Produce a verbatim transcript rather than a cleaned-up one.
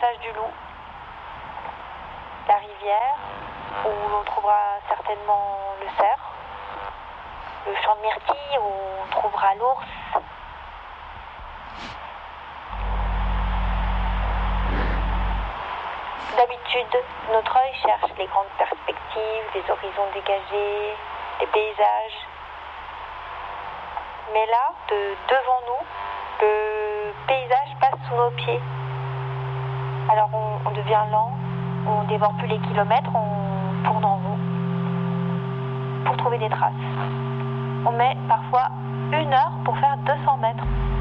passage du loup, la rivière, où l'on trouvera certainement le cerf, le champ de myrtille, où on trouvera l'ours. D'habitude, notre œil cherche les grandes perspectives, les horizons dégagés, les paysages. Mais là, de devant nous, le paysage passe sous nos pieds. Alors on, on devient lent, on dévore plus les kilomètres, on tourne en rond pour trouver des traces. On met parfois une heure pour faire deux cents mètres.